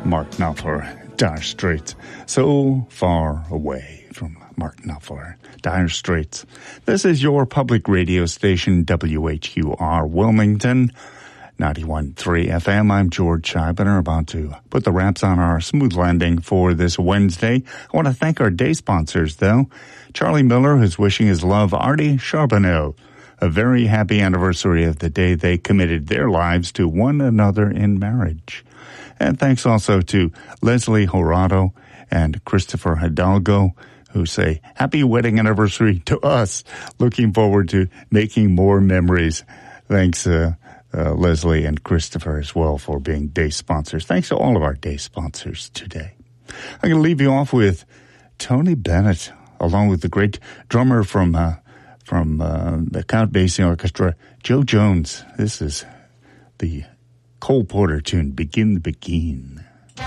Mark Knopfler, Dire Straits. So far away from Mark Knopfler, Dire Straits. This is your public radio station, WHQR Wilmington, 91.3 FM. I'm George Scheibner, about to put the wraps on our smooth landing for this Wednesday. I want to thank our day sponsors, though. Charlie Miller, who's wishing his love, Artie Charbonneau, a very happy anniversary of the day they committed their lives to one another in marriage. And thanks also to Leslie Horado and Christopher Hidalgo, who say, happy wedding anniversary to us. Looking forward to making more memories. Thanks, Leslie and Christopher as well for being day sponsors. Thanks to all of our day sponsors today. I'm going to leave you off with Tony Bennett, along with the great drummer from the Count Basie Orchestra, Joe Jones. This is the Cole Porter tune, Begin the Begin.